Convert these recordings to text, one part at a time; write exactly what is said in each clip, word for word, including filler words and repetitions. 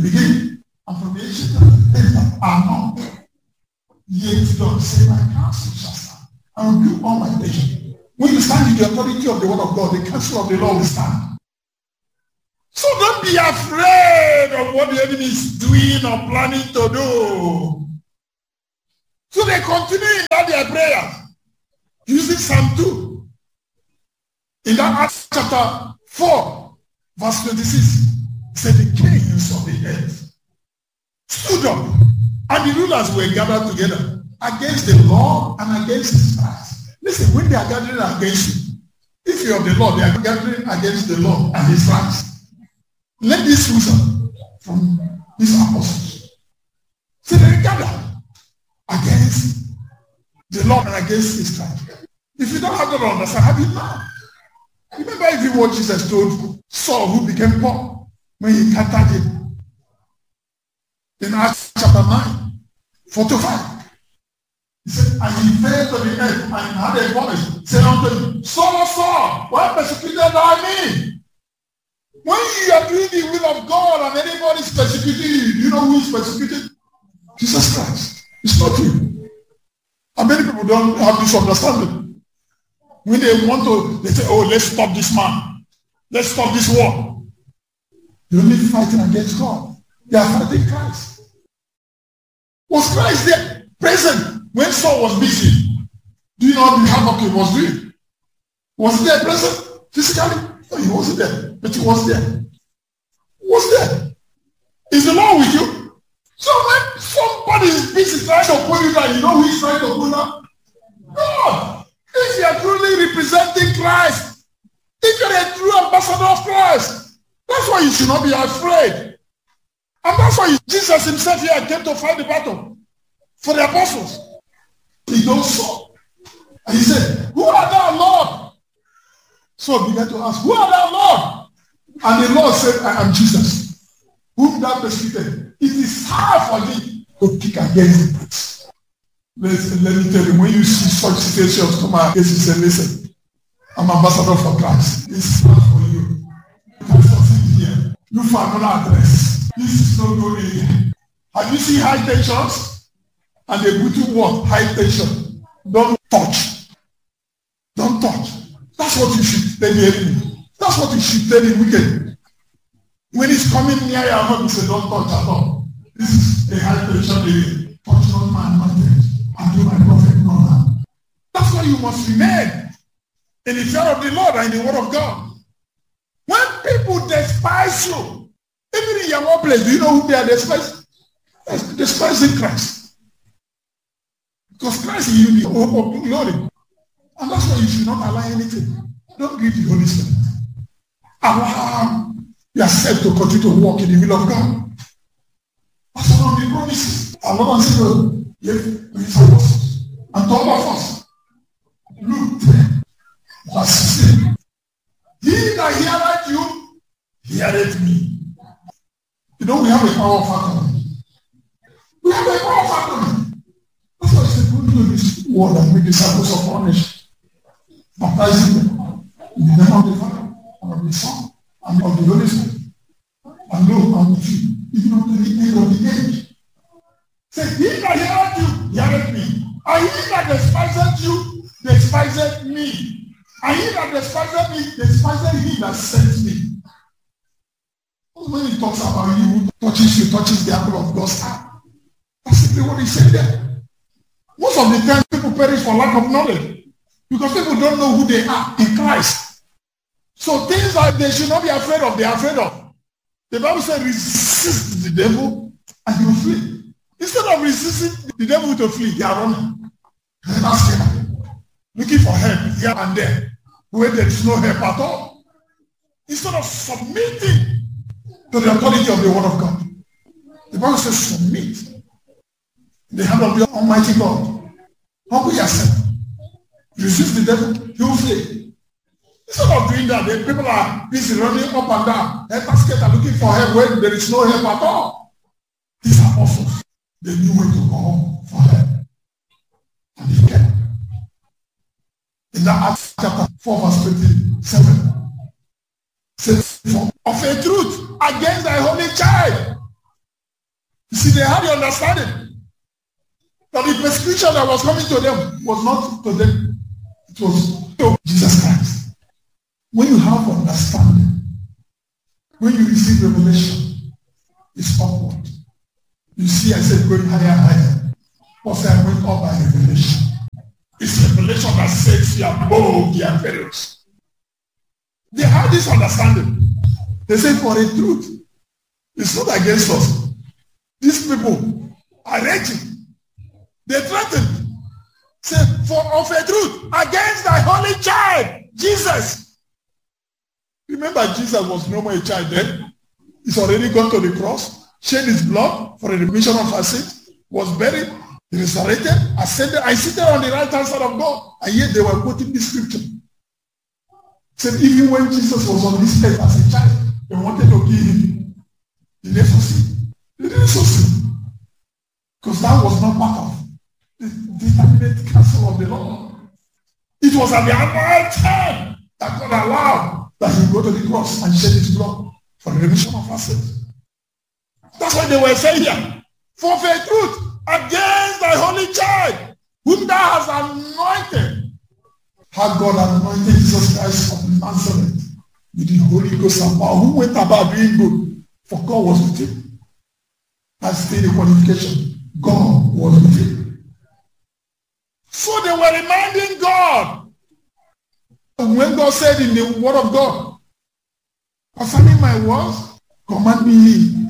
beginning and from the ancient days are known. Yet don't say my counsel shall stand. I will do all my pleasure. When you stand in the authority of the word of God, the counsel of the Lord will stand. So don't be afraid of what the enemy is doing or planning to do. So they continue in that their prayer, using Psalm two. In that Acts chapter four, verse twenty-six, it said the kings of the earth stood up, and the rulers were gathered together against the Lord and against his Christ. Listen, when they are gathering against you, if you are the Lord, they are gathering against the Lord and his Christ. Let this reason from these apostles. So they gather against the Lord and against his Christ. If you don't have that understand, have you now? Remember if you what Jesus told Saul, who became Paul, when he encountered him in Acts chapter nine, four to five. He said, and he fell to the earth and had a voice, said unto him, Saul, Saul, why persecuted thou me? When you are doing the will of God and anybody is persecuting you, you know who is persecuted? Jesus Christ. It's not you. And many people don't have this understanding. When they want to, they say, oh, let's stop this man. Let's stop this war. You're only fighting against God. They are fighting Christ. Was Christ there present when Saul was busy? Do you know the havoc he was doing? Was he there present physically? No, he wasn't there, but he was there. He was there. Is the Lord with you? So when somebody is busy trying to pull you down, you know who is trying to pull down? God. If you are truly representing Christ, if you are a true ambassador of Christ, that's why you should not be afraid. And that's why Jesus himself here came to fight the battle for the apostles. He goes so. And he said, who art thou, Lord? So began to ask, who art thou, Lord? And the Lord said, I am Jesus, whom thou persecuted. It is hard for thee to kick against the pricks. Listen, let me tell you, when you see such situations come out against you, say, listen, I'm ambassador for Christ. It's hard for you. You can succeed here. Look for another address. This is not good area. Have you seen high tensions? And they put you what? High tension. Don't touch. Don't touch. That's what you should tell the enemy. That's what you should tell the wicked. When he's coming near your home, you say, don't touch at all. This is a high tension area. Touch not my anointed, and do my prophet no harm. That's why you must remain in the fear of the Lord and in the word of God. When people despise you, even in your workplace, do you know who they are despising? Despising Christ. Because Christ is you, the hope of glory. And that's why you should not allow anything. Don't give the Holy Spirit. Allow yourself to continue to walk in the will of God. That's one of the promises. Our Lord and Savior gave to his apostles and to all of us. Luke ten, verse sixteen. He that heareth you, heareth me. You know, we have a power factor. We have a power factor. That's why I said, go into this world and make disciples of all nations. Baptizing them in the name of the Father, and of the Son, and of the Holy Spirit. And lo, I'm with you, even unto the end of the age. Say, he that heareth you, heareth me. And he that despiseth you, despiseth me. And he that despiseth me, despiseth him that sent me. When he talks about you, who touches you, touches the apple of God's eye. That's simply what he said there. Most of the time, people perish for lack of knowledge. Because people don't know who they are in Christ. So things that they should not be afraid of, they are afraid of. The Bible says, resist the devil and he will flee. Instead of resisting the devil to flee, they are running. They're not scared. Looking for help here and there, where there is no help at all. Instead of submitting to the authority of the word of God. The Bible says, submit in the hand of the Almighty God. Humble yourself. Resist the devil, he will flee. Instead of doing that, the people are busy running up and down. Help us get are looking for help when there is no help at all. These apostles, they knew where to go for help. And they came. In that Acts chapter four, verse twenty-seven, says, of a truth against thy holy child, You see, they had the understanding that the persecution that was coming to them was not to them. It was to Jesus Christ. When you have understanding, when you receive revelation, it's upward. You see, I said going higher, higher. Because I went up by revelation. It's revelation that sets you above their fellows. They have this understanding. They say for a truth, it's not against us. These people are raging. They threaten. Say, for of a truth, against thy holy child, Jesus. Remember, Jesus was no more a child then. He's already gone to the cross, shed his blood for the remission of our sins, was buried, resurrected, ascended, and seated on the right hand side of God. And yet they were quoting this scripture. Said even when Jesus was on this earth as a child, they wanted to kill him. Did they succeed? They didn't succeed. Because that was not part of the determinate counsel of the Lord. It was at the annual time that God allowed that he go to the cross and shed his blood for the remission of our sins. That's why they were saying here, for the truth, against thy holy child, whom thou hast anointed. Had God anointed Jesus Christ of Nazareth with the Holy Ghost and power, who went about doing good, for God was with him. That's still the qualification. God was with him. So they were reminding God. And when God said in the word of God, concerning my words, command me ye.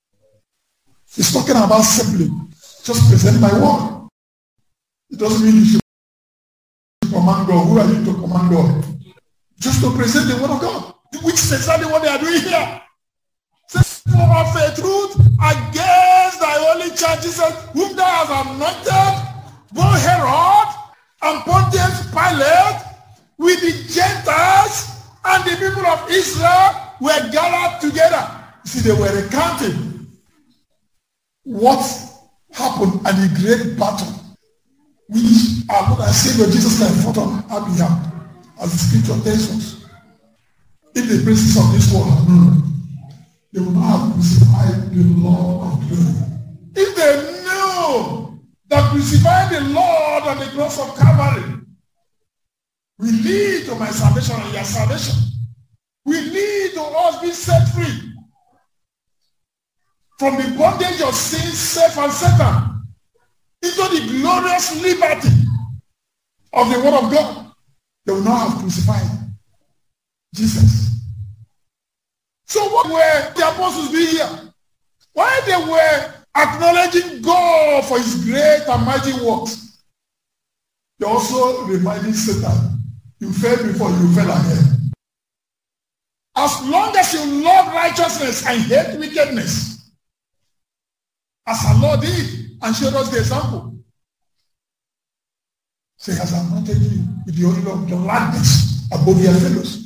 He's talking about simply just present my word. It doesn't mean you should command God. Who are you to command God? Just to present the word of God, which is exactly what they are doing here. For of a truth, against thy holy church, Jesus, whom thou hast anointed, both Herod and Pontius Pilate, with the Gentiles and the people of Israel were gathered together. See, they were recounting what happened at the great battle which our Lord and Savior Jesus Christ fought on our behalf, as the scripture tells us. If the princes of this world had known, they would not have crucified the Lord of glory. If they knew that crucifying the Lord on the cross of Calvary will lead to my salvation and your salvation, will lead to us being set free from the bondage of sin, self, and Satan, into the glorious liberty of the word of God, they will not have crucified Jesus. So what were the apostles doing here? While they were acknowledging God for his great and mighty works, they also reminded Satan, you fell before, you fell again. As long as you love righteousness and hate wickedness, as our Lord did and showed us the example, so he has anointed you with the oil of gladness above your fellows.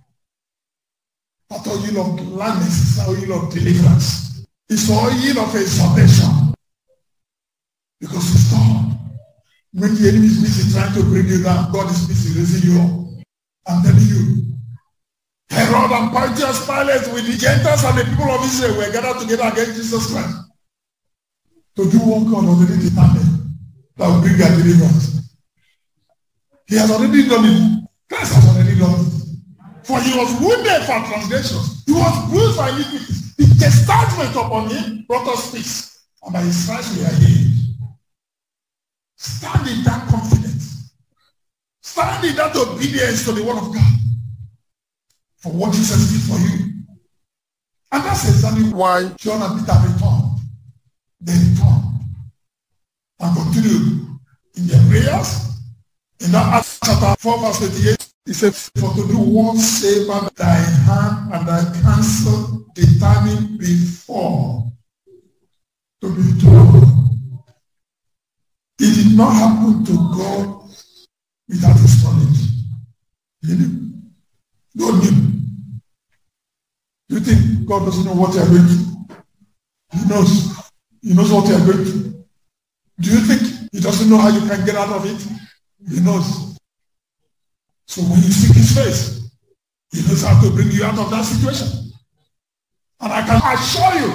Not oil of gladness, it's not oil of deliverance. It's oil of exaltation. Because it's God. When the enemy is busy trying to bring you down, God is busy raising you up. I'm telling you. Herod and Pontius Pilate with the Gentiles and the people of Israel were gathered together against Jesus Christ to do what God already determined that will bring their deliverance. He has already done it. Christ has already done it. For he was wounded for transgressions. He was bruised for iniquities. The chastisement upon him brought us peace. And by his stripes we are healed. Stand in that confidence. Stand in that obedience to the word of God. For what Jesus did for you. And that's exactly why John and Peter returned. They returned. And continued in their prayers. In that Acts chapter four verse twenty-eight. He said, for to do whatsoever thy hand and thy counsel determined before to be done. It did not happen to God without his knowledge. He knew. God knew. Do you think God doesn't know what you are going through? He knows. He knows what you are going through. Do you think he doesn't know how you can get out of it? He knows. So when you seek his face, he knows how to bring you out of that situation. And I can assure you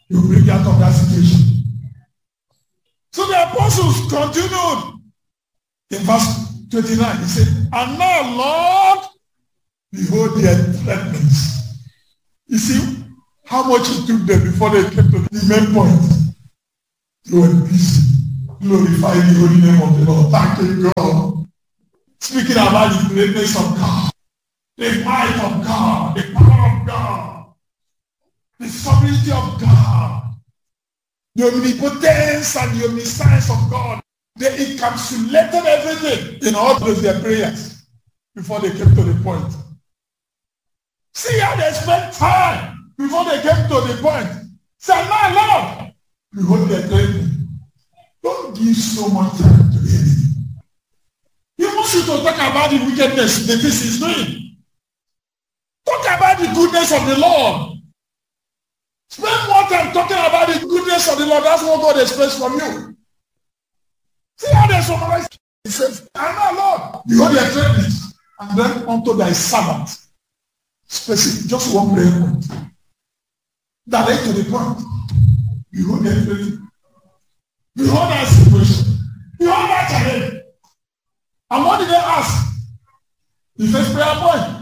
He will bring you out of that situation. So the apostles continued. In verse twenty-nine, he said, and now, Lord, behold their threatenings. You see how much it took them before they came to the main point. They were busy glorifying the holy name of the Lord, thanking God, speaking about the greatness of God, the might of God, the power of God, the sovereignty of God, the omnipotence and the omniscience of God. They encapsulated everything in all of their prayers before they came to the point. See how they spent time before they came to the point. Say, now, Lord, behold their training. Don't give so much time to the enemy. He wants you to talk about the wickedness the things he's doing. Talk about the goodness of the Lord. Spend more time talking about the goodness of the Lord. That's what God expects from you. See how they summarize. He says, and now, Lord, behold their training. And then unto thy servant. Specific, just one prayer point. Direct to the point. Behold their training. Behold that situation. Behold that challenge. And what did they ask? The first prayer point.